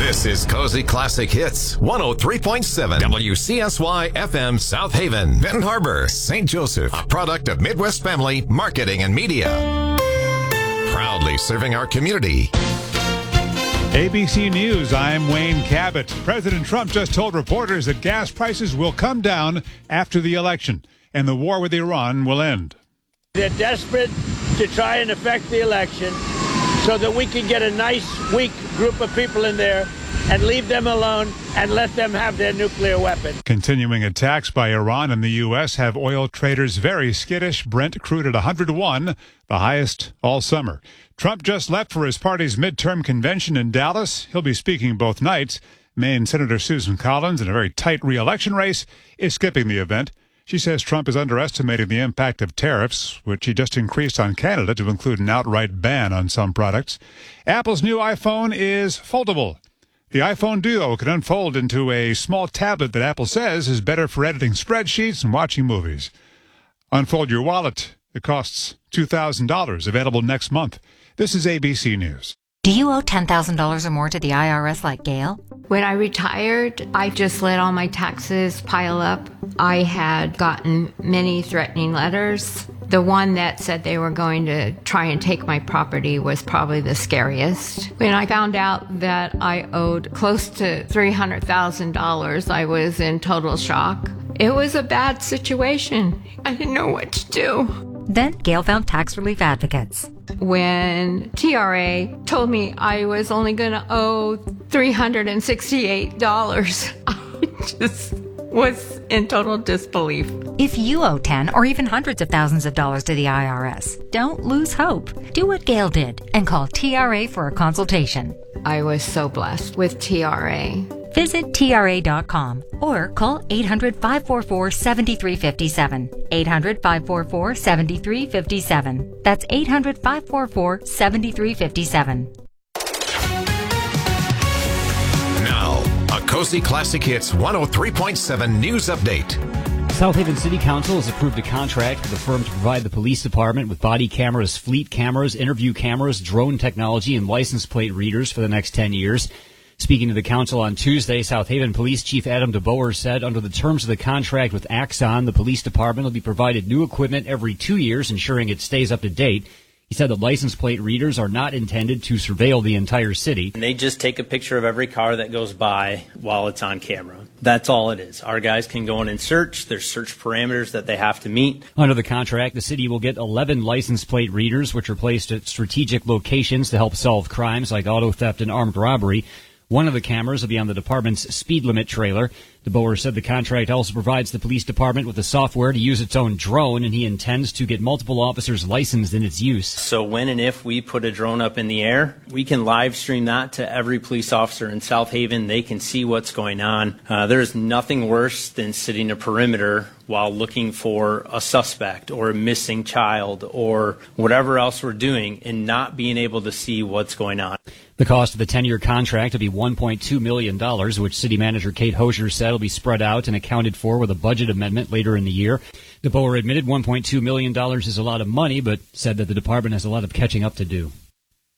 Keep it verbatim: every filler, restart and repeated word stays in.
This is Cozy Classic Hits, one oh three point seven W C S Y F M South Haven, Benton Harbor, Saint Joseph, a product of Midwest Family Marketing and Media. Proudly serving our community. A B C News, I'm Wayne Cabot. President Trump just told reporters that gas prices will come down after the election, and the war with Iran will end. They're desperate to try and affect the election so that we can get a nice, weak group of people in there and leave them alone and let them have their nuclear weapon. Continuing attacks by Iran and the U S have oil traders very skittish. Brent crude at one hundred one, the highest all summer. Trump just left for his party's midterm convention in Dallas. He'll be speaking both nights. Maine Senator Susan Collins, in a very tight re-election race, is skipping the event. She says Trump is underestimating the impact of tariffs, which he just increased on Canada to include an outright ban on some products. Apple's new iPhone is foldable. The iPhone Duo can unfold into a small tablet that Apple says is better for editing spreadsheets and watching movies. Unfold your wallet. It costs two thousand dollars, available next month. This is A B C News. Do you owe ten thousand dollars or more to the I R S like Gail? When I retired, I just let all my taxes pile up. I had gotten many threatening letters. The one that said they were going to try and take my property was probably the scariest. When I found out that I owed close to three hundred thousand dollars, I was in total shock. It was a bad situation. I didn't know what to do. Then Gail found tax relief advocates. When T R A told me I was only going to owe three hundred sixty-eight dollars, I just was in total disbelief. If you owe ten or even hundreds of thousands of dollars to the I R S, don't lose hope. Do what Gail did and call T R A for a consultation. I was so blessed with T R A. Visit T R A dot com or call eight hundred, five four four, seven three five seven. eight hundred, five four four, seven three five seven. That's eight hundred, five four four, seven three five seven. Now, a Cozy Classic Hits one oh three point seven news update. South Haven City Council has approved a contract with a firm to provide the police department with body cameras, fleet cameras, interview cameras, drone technology, and license plate readers for the next ten years. Speaking to the council on Tuesday, South Haven Police Chief Adam DeBoer said under the terms of the contract with Axon, the police department will be provided new equipment every two years, ensuring it stays up to date. He said the license plate readers are not intended to surveil the entire city. And they just take a picture of every car that goes by while it's on camera. That's all it is. Our guys can go in and search. There's search parameters that they have to meet. Under the contract, the city will get eleven license plate readers, which are placed at strategic locations to help solve crimes like auto theft and armed robbery. One of the cameras will be on the department's speed limit trailer. DeBoer said the contract also provides the police department with the software to use its own drone, and he intends to get multiple officers licensed in its use. So when and if we put a drone up in the air, we can live stream that to every police officer in South Haven. They can see what's going on. Uh, there is nothing worse than sitting a perimeter while looking for a suspect or a missing child or whatever else we're doing and not being able to see what's going on. The cost of the ten-year contract will be one point two million dollars, which City Manager Kate Hosier said will be spread out and accounted for with a budget amendment later in the year. DeBoer admitted one point two million dollars is a lot of money, but said that the department has a lot of catching up to do.